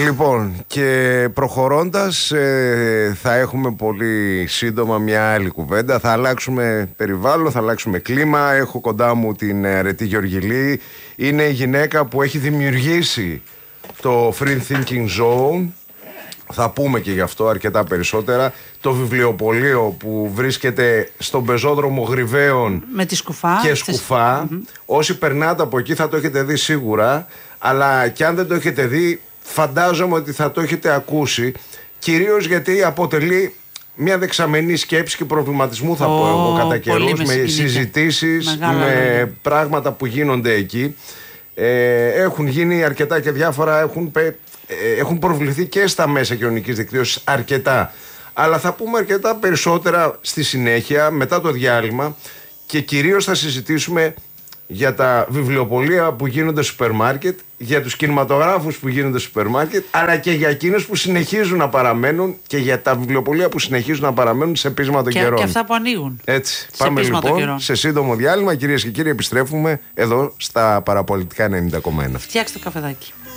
Λοιπόν, και προχωρώντας, θα έχουμε πολύ σύντομα μια άλλη κουβέντα. Θα αλλάξουμε περιβάλλον, θα αλλάξουμε κλίμα. Έχω κοντά μου την Ρετή Γεωργιλή. Είναι η γυναίκα που έχει δημιουργήσει το Free Thinking Zone. Θα πούμε και γι' αυτό αρκετά περισσότερα. Το βιβλιοπωλείο που βρίσκεται στον πεζόδρομο Γρυβαίων με τη Σκουφά και Σκουφά. Όσοι περνάτε από εκεί θα το έχετε δει σίγουρα. Αλλά και αν δεν το έχετε δει, φαντάζομαι ότι θα το έχετε ακούσει. Κυρίως γιατί αποτελεί μια δεξαμενή σκέψη και προβληματισμού, θα πω εγώ, κατά καιρούς, με συζητήσεις, με πράγματα που γίνονται εκεί. Έχουν γίνει αρκετά και διάφορα, έχουν προβληθεί και στα μέσα κοινωνικής δικτύωσης αρκετά. Αλλά θα πούμε αρκετά περισσότερα στη συνέχεια, μετά το διάλειμμα, και κυρίως θα συζητήσουμε για τα βιβλιοπωλεία που γίνονται στο σούπερ μάρκετ, για τους κινηματογράφους που γίνονται στο σούπερ μάρκετ, αλλά και για εκείνους που συνεχίζουν να παραμένουν και για τα βιβλιοπωλεία που συνεχίζουν να παραμένουν σε πείσμα των καιρών. Και αυτά που ανοίγουν. Έτσι. Πάμε λοιπόν σε σύντομο διάλειμμα, κυρίες και κύριοι. Επιστρέφουμε εδώ στα Παραπολιτικά 90,1. Φτιάξτε το καφεδάκι.